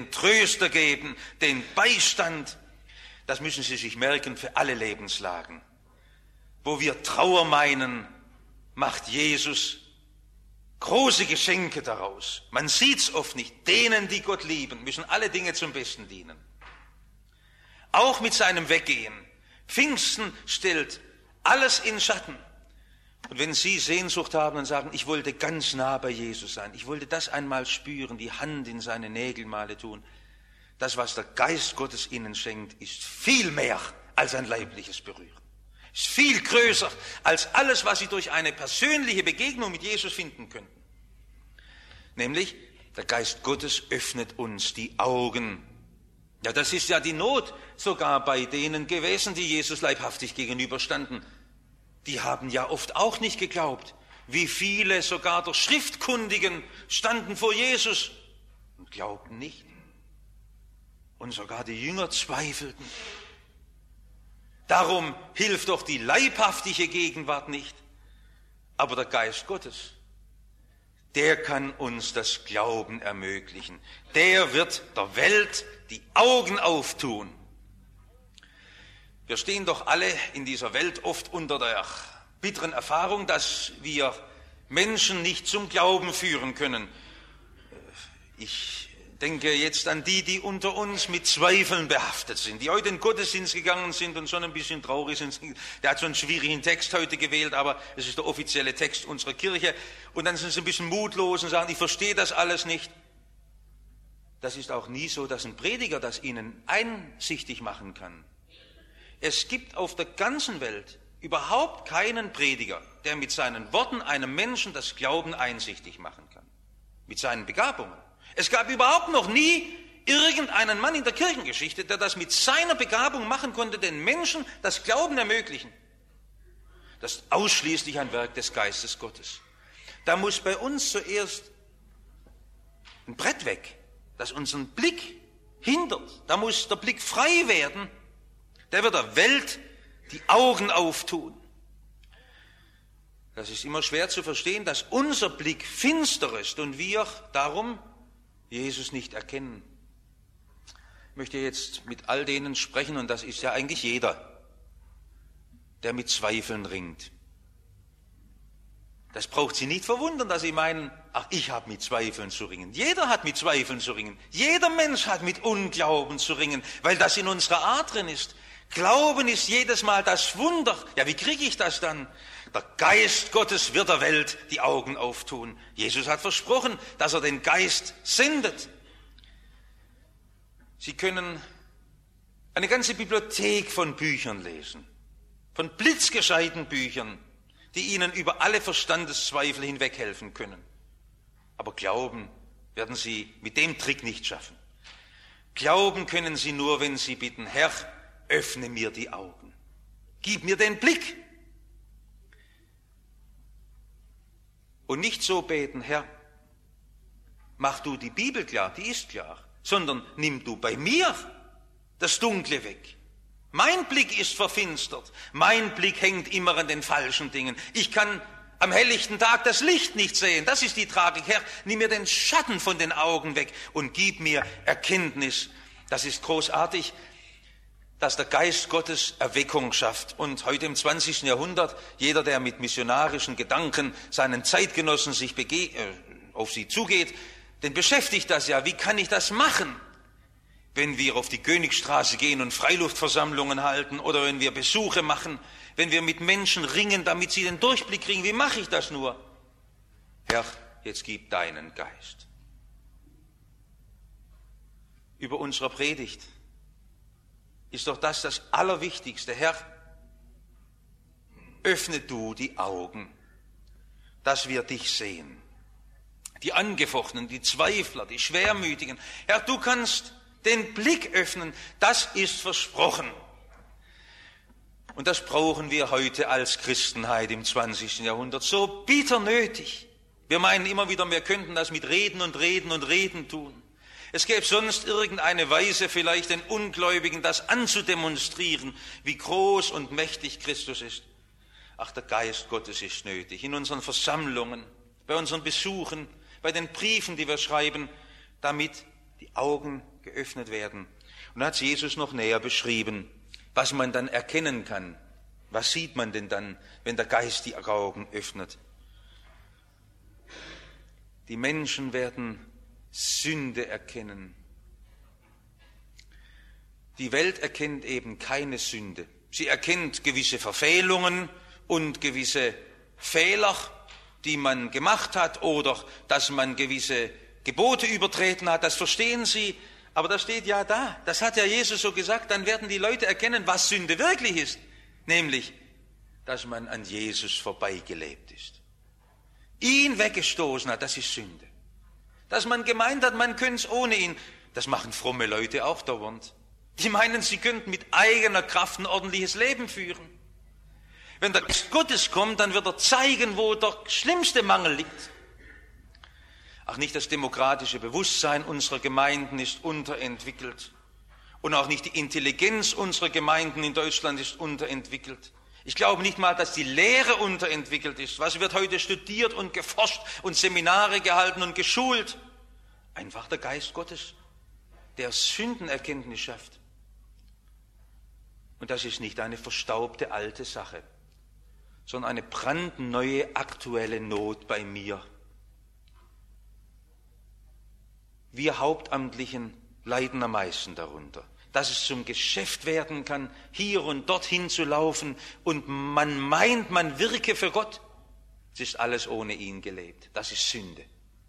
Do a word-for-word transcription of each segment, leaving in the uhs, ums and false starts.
Tröster geben, den Beistand. Das müssen Sie sich merken für alle Lebenslagen. Wo wir Trauer meinen, macht Jesus große Geschenke daraus. Man sieht's oft nicht. Denen, die Gott lieben, müssen alle Dinge zum Besten dienen. Auch mit seinem Weggehen. Pfingsten stellt alles in Schatten. Und wenn Sie Sehnsucht haben und sagen, ich wollte ganz nah bei Jesus sein, ich wollte das einmal spüren, die Hand in seine Nägelmale tun, das, was der Geist Gottes Ihnen schenkt, ist viel mehr als ein leibliches Berühren. Ist viel größer als alles, was Sie durch eine persönliche Begegnung mit Jesus finden könnten. Nämlich, der Geist Gottes öffnet uns die Augen. Ja, das ist ja die Not sogar bei denen gewesen, die Jesus leibhaftig gegenüberstanden. Die haben ja oft auch nicht geglaubt. Wie viele sogar der Schriftkundigen standen vor Jesus und glaubten nicht. Und sogar die Jünger zweifelten. Darum hilft doch die leibhaftige Gegenwart nicht. Aber der Geist Gottes, der kann uns das Glauben ermöglichen. Der wird der Welt die Augen auftun. Wir stehen doch alle in dieser Welt oft unter der bitteren Erfahrung, dass wir Menschen nicht zum Glauben führen können. Ich denke jetzt an die, die unter uns mit Zweifeln behaftet sind, die heute in den Gottesdienst gegangen sind und schon ein bisschen traurig sind. Der hat so einen schwierigen Text heute gewählt, aber es ist der offizielle Text unserer Kirche. Und dann sind sie ein bisschen mutlos und sagen, ich verstehe das alles nicht. Das ist auch nie so, dass ein Prediger das ihnen einsichtig machen kann. Es gibt auf der ganzen Welt überhaupt keinen Prediger, der mit seinen Worten einem Menschen das Glauben einsichtig machen kann. Mit seinen Begabungen. Es gab überhaupt noch nie irgendeinen Mann in der Kirchengeschichte, der das mit seiner Begabung machen konnte, den Menschen das Glauben ermöglichen. Das ist ausschließlich ein Werk des Geistes Gottes. Da muss bei uns zuerst ein Brett weg, das unseren Blick hindert. Da muss der Blick frei werden. Der wird der Welt die Augen auftun. Das ist immer schwer zu verstehen, dass unser Blick finster ist und wir darum Jesus nicht erkennen. Ich möchte jetzt mit all denen sprechen, und das ist ja eigentlich jeder, der mit Zweifeln ringt. Das braucht Sie nicht verwundern, dass Sie meinen, ach, ich habe mit Zweifeln zu ringen. Jeder hat mit Zweifeln zu ringen. Jeder Mensch hat mit Unglauben zu ringen, weil das in unserer Art drin ist. Glauben ist jedes Mal das Wunder. Ja, wie kriege ich das dann? Der Geist Gottes wird der Welt die Augen auftun. Jesus hat versprochen, dass er den Geist sendet. Sie können eine ganze Bibliothek von Büchern lesen, von blitzgescheiten Büchern, die Ihnen über alle Verstandeszweifel hinweg helfen können. Aber Glauben werden Sie mit dem Trick nicht schaffen. Glauben können Sie nur, wenn Sie bitten, Herr, öffne mir die Augen. Gib mir den Blick. Und nicht so beten, Herr, mach du die Bibel klar, die ist klar, sondern nimm du bei mir das Dunkle weg. Mein Blick ist verfinstert, mein Blick hängt immer an den falschen Dingen. Ich kann am helllichten Tag das Licht nicht sehen, das ist die Tragik. Herr, nimm mir den Schatten von den Augen weg und gib mir Erkenntnis. Das ist großartig, dass der Geist Gottes Erweckung schafft. Und heute im zwanzigsten Jahrhundert, jeder, der mit missionarischen Gedanken seinen Zeitgenossen sich bege- äh, auf sie zugeht, den beschäftigt das ja. Wie kann ich das machen? Wenn wir auf die Königstraße gehen und Freiluftversammlungen halten oder wenn wir Besuche machen, wenn wir mit Menschen ringen, damit sie den Durchblick kriegen, wie mache ich das nur? Herr, jetzt gib deinen Geist. Über unserer Predigt ist doch das das Allerwichtigste. Herr, öffne du die Augen, dass wir dich sehen. Die Angefochtenen, die Zweifler, die Schwermütigen. Herr, du kannst den Blick öffnen, das ist versprochen. Und das brauchen wir heute als Christenheit im zwanzigsten Jahrhundert so bitter nötig. Wir meinen immer wieder, wir könnten das mit Reden und Reden und Reden tun. Es gäbe sonst irgendeine Weise, vielleicht den Ungläubigen das anzudemonstrieren, wie groß und mächtig Christus ist. Ach, der Geist Gottes ist nötig. In unseren Versammlungen, bei unseren Besuchen, bei den Briefen, die wir schreiben, damit die Augen geöffnet werden. Und da hat Jesus noch näher beschrieben, was man dann erkennen kann. Was sieht man denn dann, wenn der Geist die Augen öffnet? Die Menschen werden Sünde erkennen. Die Welt erkennt eben keine Sünde. Sie erkennt gewisse Verfehlungen und gewisse Fehler, die man gemacht hat, oder dass man gewisse Gebote übertreten hat. Das verstehen sie. Aber das steht ja da. Das hat ja Jesus so gesagt. Dann werden die Leute erkennen, was Sünde wirklich ist. Nämlich, dass man an Jesus vorbeigelebt ist. Ihn weggestoßen hat, das ist Sünde. Dass man gemeint hat, man könnte es ohne ihn. Das machen fromme Leute auch dauernd. Die meinen, sie könnten mit eigener Kraft ein ordentliches Leben führen. Wenn der Geist Gottes kommt, dann wird er zeigen, wo der schlimmste Mangel liegt. Auch nicht das demokratische Bewusstsein unserer Gemeinden ist unterentwickelt. Und auch nicht die Intelligenz unserer Gemeinden in Deutschland ist unterentwickelt. Ich glaube nicht mal, dass die Lehre unterentwickelt ist. Was wird heute studiert und geforscht und Seminare gehalten und geschult? Einfach der Geist Gottes, der Sündenerkenntnis schafft. Und das ist nicht eine verstaubte alte Sache, sondern eine brandneue aktuelle Not bei mir. Wir Hauptamtlichen leiden am meisten darunter, dass es zum Geschäft werden kann, hier und dorthin zu laufen und man meint, man wirke für Gott. Es ist alles ohne ihn gelebt. Das ist Sünde.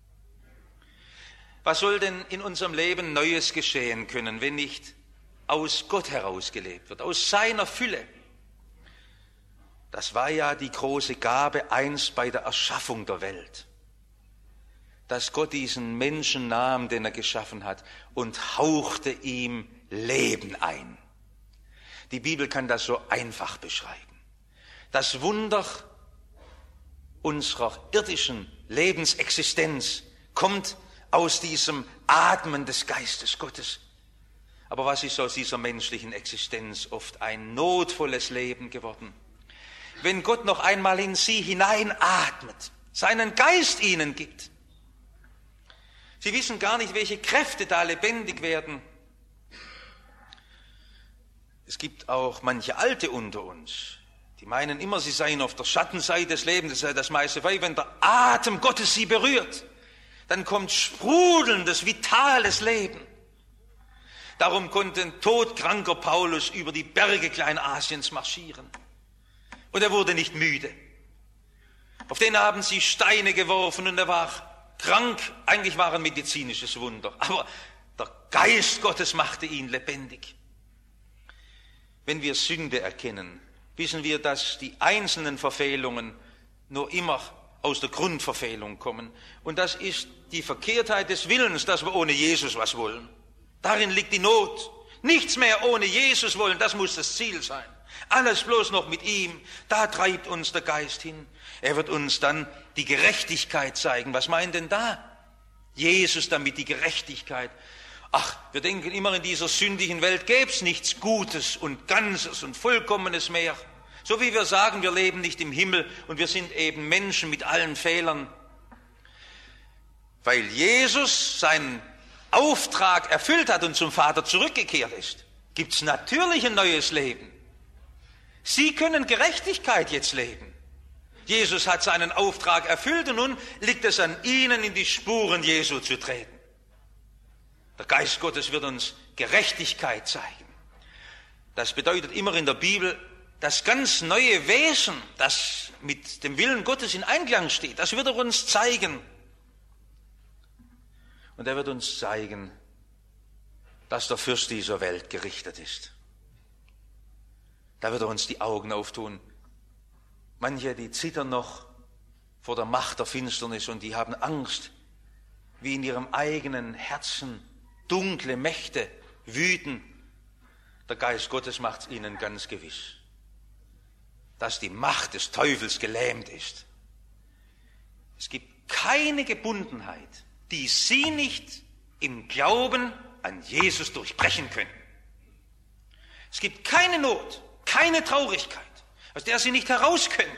Was soll denn in unserem Leben Neues geschehen können, wenn nicht aus Gott heraus gelebt wird, aus seiner Fülle? Das war ja die große Gabe einst bei der Erschaffung der Welt, dass Gott diesen Menschen nahm, den er geschaffen hat, und hauchte ihm Leben ein. Die Bibel kann das so einfach beschreiben. Das Wunder unserer irdischen Lebensexistenz kommt aus diesem Atmen des Geistes Gottes. Aber was ist aus dieser menschlichen Existenz oft ein notvolles Leben geworden? Wenn Gott noch einmal in sie hineinatmet, seinen Geist ihnen gibt. Sie wissen gar nicht, welche Kräfte da lebendig werden. Es gibt auch manche Alte unter uns, die meinen immer, sie seien auf der Schattenseite des Lebens, das ist ja das meiste, weil wenn der Atem Gottes sie berührt, dann kommt sprudelndes, vitales Leben. Darum konnte ein todkranker Paulus über die Berge Kleinasiens marschieren. Und er wurde nicht müde. Auf den haben sie Steine geworfen und er war krank. Eigentlich war ein medizinisches Wunder. Aber der Geist Gottes machte ihn lebendig. Wenn wir Sünde erkennen, wissen wir, dass die einzelnen Verfehlungen nur immer aus der Grundverfehlung kommen. Und das ist die Verkehrtheit des Willens, dass wir ohne Jesus was wollen. Darin liegt die Not. Nichts mehr ohne Jesus wollen, das muss das Ziel sein. Alles bloß noch mit ihm, da treibt uns der Geist hin. Er wird uns dann die Gerechtigkeit zeigen. Was meint denn da? Jesus damit die Gerechtigkeit. Ach, wir denken immer, in dieser sündigen Welt gäbe es nichts Gutes und Ganzes und Vollkommenes mehr. So wie wir sagen, wir leben nicht im Himmel und wir sind eben Menschen mit allen Fehlern. Weil Jesus seinen Auftrag erfüllt hat und zum Vater zurückgekehrt ist, gibt es natürlich ein neues Leben. Sie können Gerechtigkeit jetzt leben. Jesus hat seinen Auftrag erfüllt und nun liegt es an ihnen, in die Spuren Jesu zu treten. Der Geist Gottes wird uns Gerechtigkeit zeigen. Das bedeutet immer in der Bibel, das ganz neue Wesen, das mit dem Willen Gottes in Einklang steht, das wird er uns zeigen. Und er wird uns zeigen, dass der Fürst dieser Welt gerichtet ist. Da wird er uns die Augen auftun. Manche, die zittern noch vor der Macht der Finsternis und die haben Angst, wie in ihrem eigenen Herzen dunkle Mächte wüten. Der Geist Gottes macht es ihnen ganz gewiss, dass die Macht des Teufels gelähmt ist. Es gibt keine Gebundenheit, die sie nicht im Glauben an Jesus durchbrechen können. Es gibt keine Not, keine Traurigkeit, aus der sie nicht heraus können,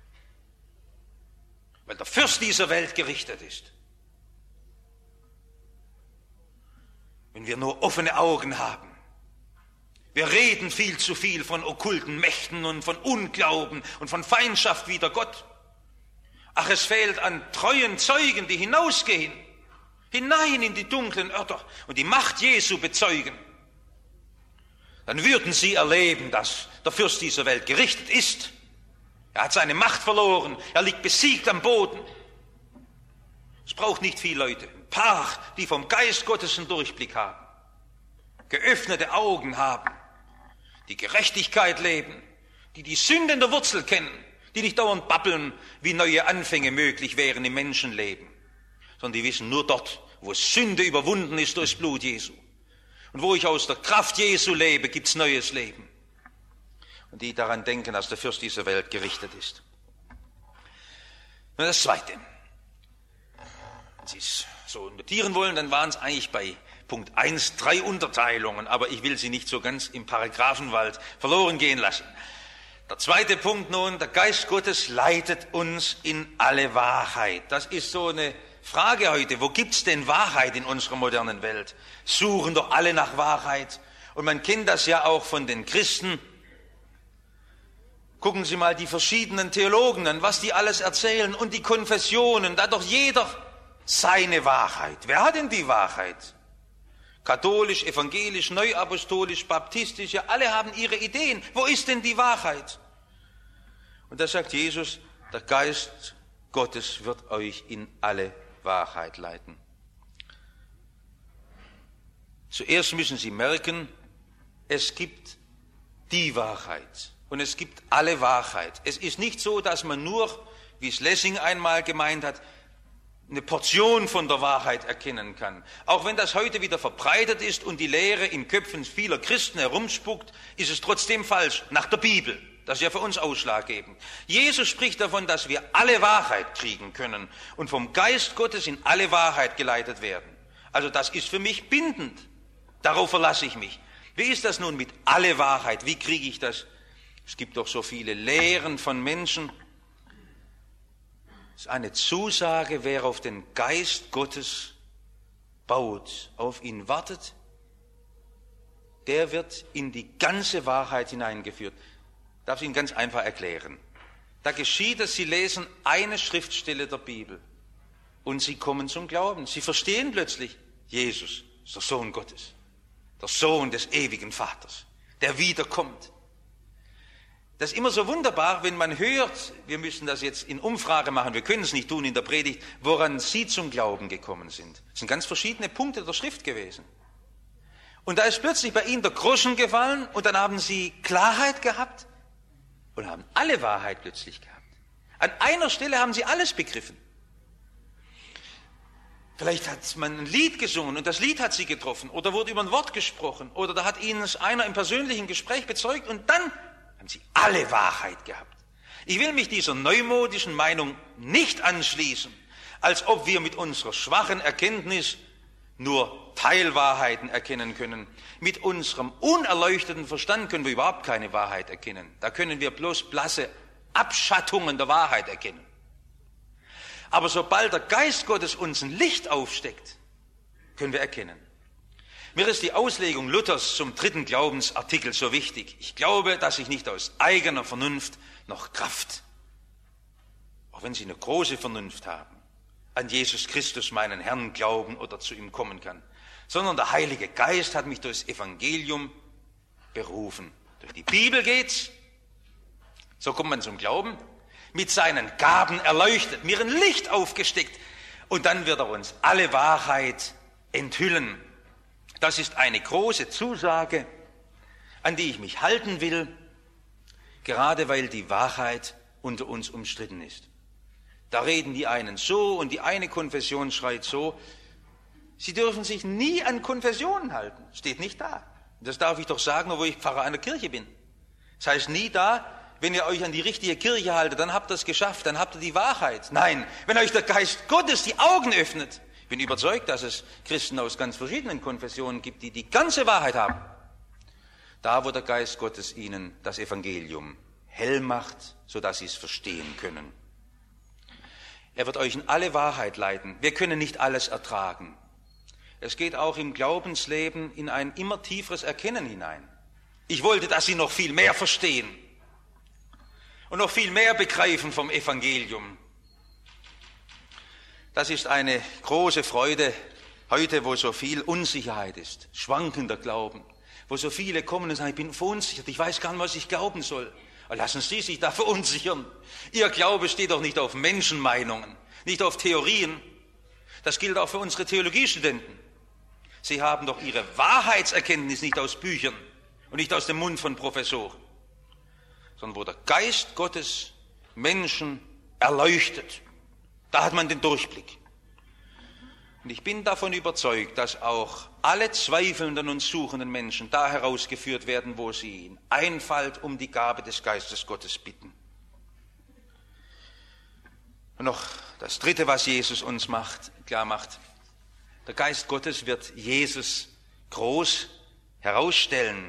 weil der Fürst dieser Welt gerichtet ist. wenn wir nur offene Augen haben. Wir reden viel zu viel von okkulten Mächten und von Unglauben und von Feindschaft wider Gott. Ach, es fehlt an treuen Zeugen, die hinausgehen, hinein in die dunklen Örter und die Macht Jesu bezeugen. Dann würden sie erleben, dass der Fürst dieser Welt gerichtet ist. Er hat seine Macht verloren, er liegt besiegt am Boden. Es braucht nicht viele Leute, ein paar, die vom Geist Gottes einen Durchblick haben, geöffnete Augen haben, die Gerechtigkeit leben, die die Sünde in der Wurzel kennen, die nicht dauernd babbeln, wie neue Anfänge möglich wären im Menschenleben, sondern die wissen, nur dort, wo Sünde überwunden ist durchs Blut Jesu und wo ich aus der Kraft Jesu lebe, gibt's neues Leben. Und die daran denken, dass der Fürst dieser Welt gerichtet ist. Und das Zweite. Wenn Sie es so notieren wollen, dann waren es eigentlich bei Punkt eins drei Unterteilungen, aber ich will sie nicht so ganz im Paragraphenwald verloren gehen lassen. Der zweite Punkt nun, der Geist Gottes leitet uns in alle Wahrheit. Das ist so eine Frage heute, wo gibt's denn Wahrheit in unserer modernen Welt? Suchen doch alle nach Wahrheit. Und man kennt das ja auch von den Christen. Gucken Sie mal die verschiedenen Theologen an, was die alles erzählen und die Konfessionen, da hat doch jeder seine Wahrheit. Wer hat denn die Wahrheit? Katholisch, evangelisch, neuapostolisch, baptistisch, ja, alle haben ihre Ideen. Wo ist denn die Wahrheit? Und da sagt Jesus, der Geist Gottes wird euch in alle Wahrheit leiten. Zuerst müssen Sie merken, es gibt die Wahrheit und es gibt alle Wahrheit. Es ist nicht so, dass man nur, wie es Lessing einmal gemeint hat, eine Portion von der Wahrheit erkennen kann. Auch wenn das heute wieder verbreitet ist und die Lehre in Köpfen vieler Christen herumspuckt, ist es trotzdem falsch, nach der Bibel. Das ist ja für uns ausschlaggebend. Jesus spricht davon, dass wir alle Wahrheit kriegen können und vom Geist Gottes in alle Wahrheit geleitet werden. Also das ist für mich bindend. Darauf verlasse ich mich. Wie ist das nun mit alle Wahrheit? Wie kriege ich das? Es gibt doch so viele Lehren von Menschen. Es ist eine Zusage, wer auf den Geist Gottes baut, auf ihn wartet, der wird in die ganze Wahrheit hineingeführt. Ich darf es Ihnen ganz einfach erklären. Da geschieht es, Sie lesen eine Schriftstelle der Bibel und Sie kommen zum Glauben. Sie verstehen plötzlich, Jesus ist der Sohn Gottes, der Sohn des ewigen Vaters, der wiederkommt. Das ist immer so wunderbar, wenn man hört, wir müssen das jetzt in Umfrage machen, wir können es nicht tun in der Predigt, woran Sie zum Glauben gekommen sind. Das sind ganz verschiedene Punkte der Schrift gewesen. Und da ist plötzlich bei Ihnen der Groschen gefallen und dann haben Sie Klarheit gehabt und haben alle Wahrheit plötzlich gehabt. An einer Stelle haben Sie alles begriffen. Vielleicht hat man ein Lied gesungen und das Lied hat Sie getroffen oder wurde über ein Wort gesprochen oder da hat Ihnen einer im persönlichen Gespräch bezeugt und dann haben Sie alle Wahrheit gehabt. Ich will mich dieser neumodischen Meinung nicht anschließen, als ob wir mit unserer schwachen Erkenntnis nur Teilwahrheiten erkennen können. Mit unserem unerleuchteten Verstand können wir überhaupt keine Wahrheit erkennen. Da können wir bloß blasse Abschattungen der Wahrheit erkennen. Aber sobald der Geist Gottes uns ein Licht aufsteckt, können wir erkennen. Mir ist die Auslegung Luthers zum dritten Glaubensartikel so wichtig. Ich glaube, dass ich nicht aus eigener Vernunft noch Kraft, auch wenn Sie eine große Vernunft haben, an Jesus Christus, meinen Herrn, glauben oder zu ihm kommen kann, sondern der Heilige Geist hat mich durchs Evangelium berufen. Durch die Bibel geht's, so kommt man zum Glauben, mit seinen Gaben erleuchtet, mir ein Licht aufgesteckt und dann wird er uns alle Wahrheit enthüllen. Das ist eine große Zusage, an die ich mich halten will, gerade weil die Wahrheit unter uns umstritten ist. Da reden die einen so und die eine Konfession schreit so. Sie dürfen sich nie an Konfessionen halten, steht nicht da. Das darf ich doch sagen, obwohl ich Pfarrer einer Kirche bin. Das heißt nie da, wenn ihr euch an die richtige Kirche haltet, dann habt ihr es geschafft, dann habt ihr die Wahrheit. Nein, wenn euch der Geist Gottes die Augen öffnet, ich bin überzeugt, dass es Christen aus ganz verschiedenen Konfessionen gibt, die die ganze Wahrheit haben. Da, wo der Geist Gottes ihnen das Evangelium hell macht, sodass sie es verstehen können. Er wird euch in alle Wahrheit leiten. Wir können nicht alles ertragen. Es geht auch im Glaubensleben in ein immer tieferes Erkennen hinein. Ich wollte, dass Sie noch viel mehr verstehen und noch viel mehr begreifen vom Evangelium. Das ist eine große Freude heute, wo so viel Unsicherheit ist, schwankender Glauben, wo so viele kommen und sagen, ich bin verunsichert, ich weiß gar nicht, was ich glauben soll. Aber lassen Sie sich da verunsichern. Ihr Glaube steht doch nicht auf Menschenmeinungen, nicht auf Theorien. Das gilt auch für unsere Theologiestudenten. Sie haben doch ihre Wahrheitserkenntnis nicht aus Büchern und nicht aus dem Mund von Professoren, sondern wo der Geist Gottes Menschen erleuchtet. Da hat man den Durchblick. Und ich bin davon überzeugt, dass auch alle zweifelnden und suchenden Menschen da herausgeführt werden, wo sie in Einfalt um die Gabe des Geistes Gottes bitten. Und noch das Dritte, was Jesus uns macht, klar macht. Der Geist Gottes wird Jesus groß herausstellen.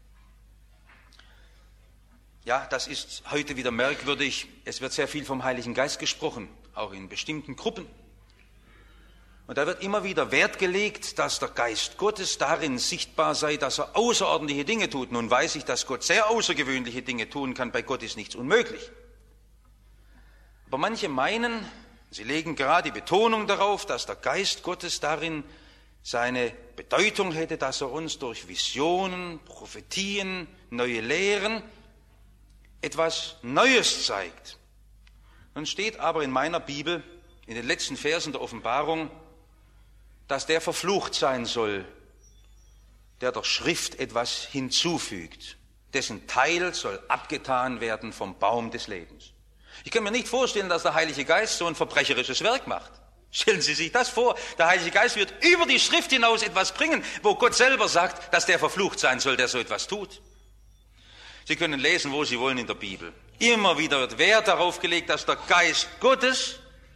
Ja, das ist heute wieder merkwürdig. Es wird sehr viel vom Heiligen Geist gesprochen, auch in bestimmten Gruppen. Und da wird immer wieder Wert gelegt, dass der Geist Gottes darin sichtbar sei, dass er außerordentliche Dinge tut. Nun weiß ich, dass Gott sehr außergewöhnliche Dinge tun kann. Bei Gott ist nichts unmöglich. Aber manche meinen, sie legen gerade die Betonung darauf, dass der Geist Gottes darin seine Bedeutung hätte, dass er uns durch Visionen, Prophetien, neue Lehren etwas Neues zeigt. Nun steht aber in meiner Bibel, in den letzten Versen der Offenbarung, dass der verflucht sein soll, der der Schrift etwas hinzufügt. Dessen Teil soll abgetan werden vom Baum des Lebens. Ich kann mir nicht vorstellen, dass der Heilige Geist so ein verbrecherisches Werk macht. Stellen Sie sich das vor, der Heilige Geist wird über die Schrift hinaus etwas bringen, wo Gott selber sagt, dass der verflucht sein soll, der so etwas tut. Sie können lesen, wo Sie wollen in der Bibel. Immer wieder wird Wert darauf gelegt, dass der Geist Gottes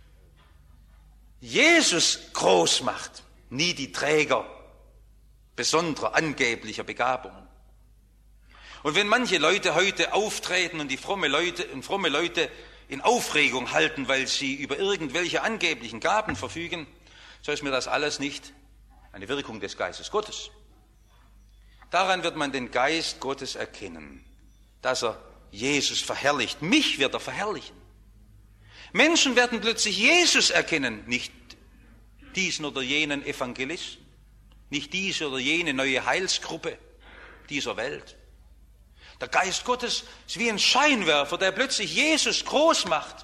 Jesus groß macht, nie die Träger besonderer angeblicher Begabungen. Und wenn manche Leute heute auftreten und die fromme Leute, und fromme Leute in Aufregung halten, weil sie über irgendwelche angeblichen Gaben verfügen, so ist mir das alles nicht eine Wirkung des Geistes Gottes. Daran wird man den Geist Gottes erkennen, dass er Jesus verherrlicht. Mich wird er verherrlichen. Menschen werden plötzlich Jesus erkennen, nicht diesen oder jenen Evangelisten, nicht diese oder jene neue Heilsgruppe dieser Welt. Der Geist Gottes ist wie ein Scheinwerfer, der plötzlich Jesus groß macht.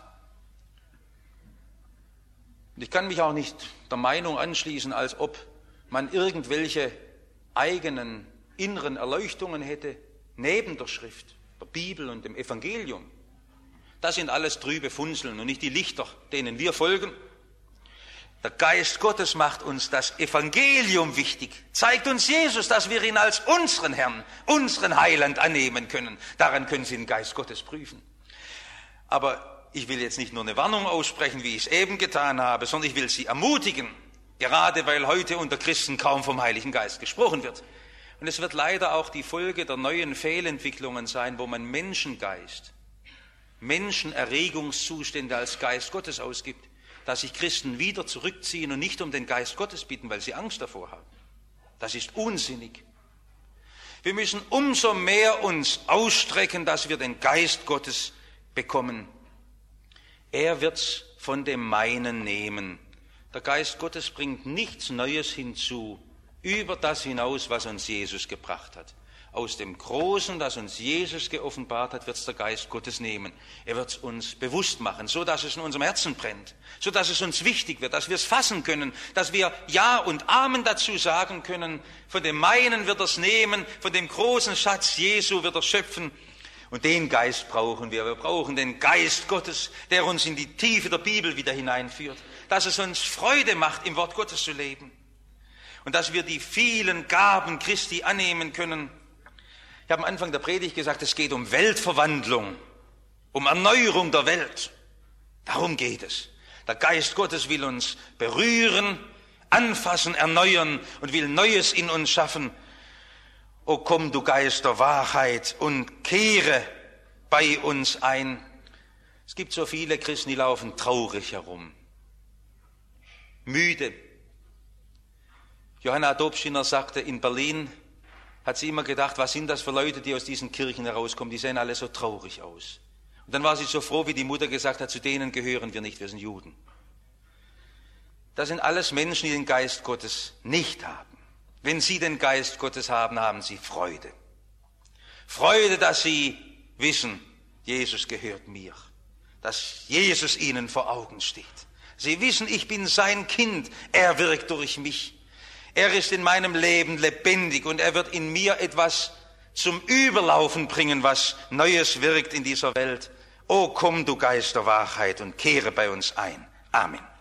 Und ich kann mich auch nicht der Meinung anschließen, als ob man irgendwelche eigenen inneren Erleuchtungen hätte, neben der Schrift, der Bibel und dem Evangelium. Das sind alles trübe Funzeln und nicht die Lichter, denen wir folgen. Der Geist Gottes macht uns das Evangelium wichtig, zeigt uns Jesus, dass wir ihn als unseren Herrn, unseren Heiland annehmen können. Daran können Sie den Geist Gottes prüfen. Aber ich will jetzt nicht nur eine Warnung aussprechen, wie ich es eben getan habe, sondern ich will Sie ermutigen, gerade weil heute unter Christen kaum vom Heiligen Geist gesprochen wird. Und es wird leider auch die Folge der neuen Fehlentwicklungen sein, wo man Menschengeist, Menschenerregungszustände als Geist Gottes ausgibt, dass sich Christen wieder zurückziehen und nicht um den Geist Gottes bitten, weil sie Angst davor haben. Das ist unsinnig. Wir müssen umso mehr uns ausstrecken, dass wir den Geist Gottes bekommen. Er wird's von dem Meinen nehmen. Der Geist Gottes bringt nichts Neues hinzu, über das hinaus, was uns Jesus gebracht hat. Aus dem Großen, das uns Jesus geoffenbart hat, wird es der Geist Gottes nehmen. Er wird es uns bewusst machen, so dass es in unserem Herzen brennt, so dass es uns wichtig wird, dass wir es fassen können, dass wir Ja und Amen dazu sagen können. Von dem Meinen wird er es nehmen, von dem großen Schatz Jesu wird er schöpfen. Und den Geist brauchen wir. Wir brauchen den Geist Gottes, der uns in die Tiefe der Bibel wieder hineinführt, dass es uns Freude macht, im Wort Gottes zu leben. Und dass wir die vielen Gaben Christi annehmen können. Ich habe am Anfang der Predigt gesagt, es geht um Weltverwandlung, um Erneuerung der Welt. Darum geht es. Der Geist Gottes will uns berühren, anfassen, erneuern und will Neues in uns schaffen. O komm, du Geist der Wahrheit, und kehre bei uns ein. Es gibt so viele Christen, die laufen traurig herum, müde. Johanna Dobschiner sagte, in Berlin hat sie immer gedacht, was sind das für Leute, die aus diesen Kirchen herauskommen, die sehen alle so traurig aus. Und dann war sie so froh, wie die Mutter gesagt hat, zu denen gehören wir nicht, wir sind Juden. Das sind alles Menschen, die den Geist Gottes nicht haben. Wenn sie den Geist Gottes haben, haben sie Freude. Freude, dass sie wissen, Jesus gehört mir, dass Jesus ihnen vor Augen steht. Sie wissen, ich bin sein Kind, er wirkt durch mich. Er ist in meinem Leben lebendig und er wird in mir etwas zum Überlaufen bringen, was Neues wirkt in dieser Welt. O komm, du Geist der Wahrheit, und kehre bei uns ein. Amen.